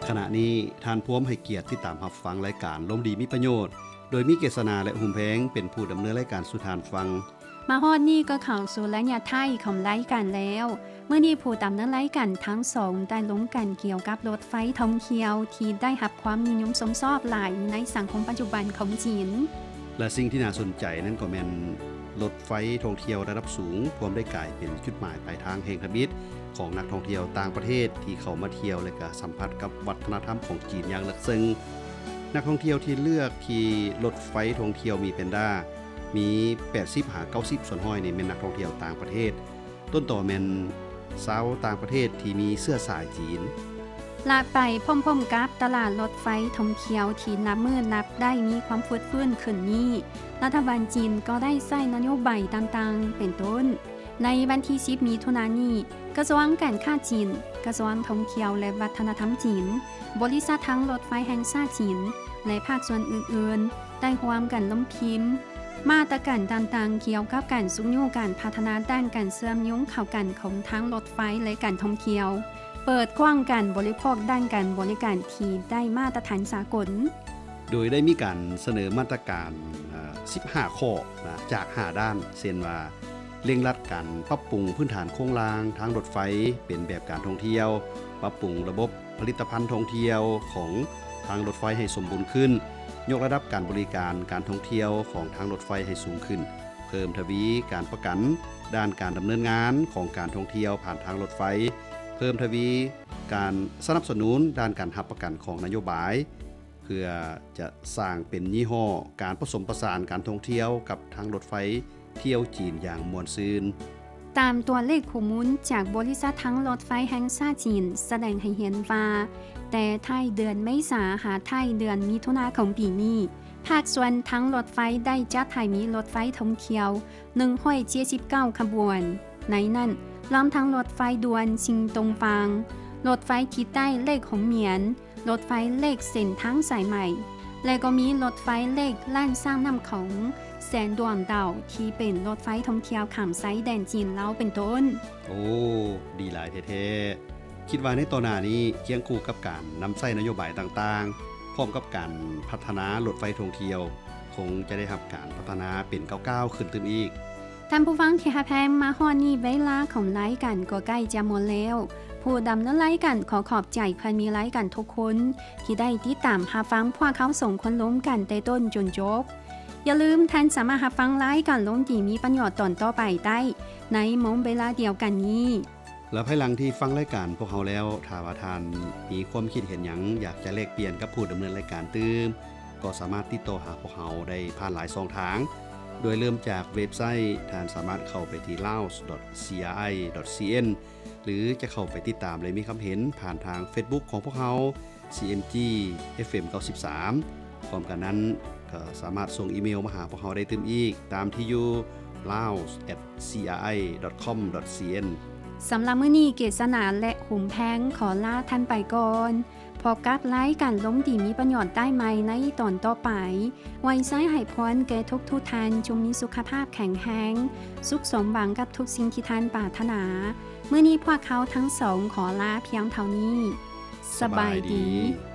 ขณะนี้ท่านพร้อมให้เกียรติติดตามรับฟังรายการลมดีมีประโยชน์โดยมีเกษนาและหุมแพงเป็นผู้ดำเนินรายการสุทานฟังมาฮอดนี่ก็เข้าสู่ระยะท้ายของรายการแล้วเมื่อนี้ผู้ดำเนินรายการทั้งสองได้ล้มกันเกี่ยวกับรถไฟท่องเที่ยวที่ได้รับความนิยมชมชอบหลายในสังคมปัจจุบันของจีนและสิ่งที่น่าสนใจนั้นก็แม่นรถไฟท่องเที่ยวระดับสูงพร้อมได้กลายเป็นจุดหมายปลายทางแห่งทมิตรของนักท่องเที่ยวต่างประเทศที่เข้ามาเที่ยวและก็สัมผัสกับวัฒนธรรมของจีนอย่างลึกซึ้งนักท่องเที่ยวที่เลือกที่รถไฟท่องเที่ยวมีเพนด้ามี80-90%ส่วนห้อยนี่เป็นนักท่องเที่ยวต่างประเทศต้นต่อแม่นชาวต่างประเทศที่มีเสื้อสายจีนลาไปพร้อมๆกับตลาดรถไฟท่องเที่ยวที่นับมื้อนับได้มีความฟื้นฟูขึ้นนี้รัฐบาลจีนก็ได้ใช้นโยบายต่างๆเป็นต้นในวันที่10มิถุนายนนี้กระทรวงการค้าจีนกระทรวงท่องเที่ยวและวัฒนธรรมจีนบริษัททางรถไฟแห่งชาติจีนและภาคส่วนอื่นๆได้ร่วมกันลงพิมพ์มาตรการต่างๆเกี่ยวกับการสุขโยการพัฒนาด้านการเชื่อมโยงเข้ากันของทั้งรถไฟและการท่องเที่ยวเปิดกว้างการบริโภคด้านการบริการที่ได้มาตรฐานสากลโดยได้มีการเสนอมาตรการ15 ข้อจาก 5 ด้านเช่นว่าเร่งรัดการปรับปรุงพื้นฐานโครงสร้างทางรถไฟเป็นแบบการท่องเที่ยวปรับปรุงระบบผลิตภัณฑ์ท่องเที่ยวของทางรถไฟให้สมบูรณ์ขึ้นยกระดับการบริการการท่องเที่ยวของทางรถไฟให้สูงขึ้นเพิ่มทวีการประกันด้านการดำเนินงานของการท่องเที่ยวผ่านทางรถไฟเพิ่มทวีการสนับสนุนด้านการรับประกันของนโยบายเพื่อจะสร้างเป็นยี่ห้อการผสมผสานการท่องเที่ยวกับทางรถไฟเที่ยวจีนอย่างม่วนซื่นตามตัวเลขข้อมูลจากบริษัททั้งรถไฟแห่งชาติจีนแสดงให้เห็นว่าแต่ท้ายเดือนเมษาหาท้ายเดือนมิถุนายนของปีนี้ภาคส่วนทั้งรถไฟได้จัดให้มีรถไฟท่องเที่ยว179ขบวนในนั้นรวมทั้งรถไฟด่วนชิงตงฟางรถไฟที่ใต้เลขหงเหมียนรถไฟเลขเส้นทางสายใหม่และก็มีรถไฟเลขล้านสร้างน้ำของแสนดวงดาวที่เป็นรถไฟท่องเที่ยวข้ามไซแดนจีนลาวเป็นต้นโอ้ดีหลายแท้ๆคิดว่าในต่อหน้านี้เคียงคู่กับการนำใช้นโยบายต่างๆพร้อมกับการพัฒนารถไฟท่องเที่ยวคงจะได้รับการพัฒนาเป็นก้าวๆขึ้นอีกท่านผู้ฟังที่แพงมาฮอดนี้เวลาของรายการก็ใกล้จะหมดแล้วผู้ดำเนินรายการขอขอบใจเพื่อนมีรายการทุกคนที่ได้ติดตามรับฟังพวกเขาส่งคนล้มกันแต่ต้นจนจบอย่าลืมท่านสามารถรับฟังรายการล้มที่มีประโยชน์ตอนต่อไปได้ในโมงเวลาเดียวกันนี้และภายหลังที่ฟังรายการพวกเขาแล้วถ้าว่าท่านมีความคิดเห็นหยังอยากจะแลกเปลี่ยนกับผู้ดำเนินรายการตื้มก็สามารถติดต่อหาพวกเขาได้ผ่านหลายช่องทางโดยเริ่มจากเว็บไซต์ท่านสามารถเข้าไปที่ laos.cri.cn หรือจะเข้าไปติดตามและมีคำเห็นผ่านทาง Facebook ของพวกเขา CMG FM 93พร้อมกันนั้นก็สามารถส่งอีเมลมาหาพวกเขาได้ตื้มอีกตามที่อยู่ laos@cri.com.cn สำหรับมื้อนี้เกษณาและหุมแพงขอลาท่านไปก่อนพบกับรายการล้มดีมีประโยชน์ได้ใหม่ในตอนต่อไปไว้ใช้ให้พรแก่ทุกท่านจงมีสุขภาพแข็งแรงสุขสมหวังกับทุกสิ่งที่ท่านปรารถนามื้อนี้พวกเขาทั้งสองขอลาเพียงเท่านี้สบายดี